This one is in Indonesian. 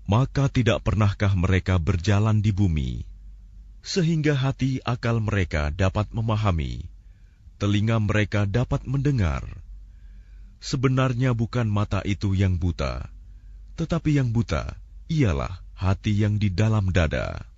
Maka tidak pernahkah mereka berjalan di bumi, sehingga hati akal mereka dapat memahami, telinga mereka dapat mendengar? Sebenarnya bukan mata itu yang buta, tetapi yang buta ialah hati yang di dalam dada.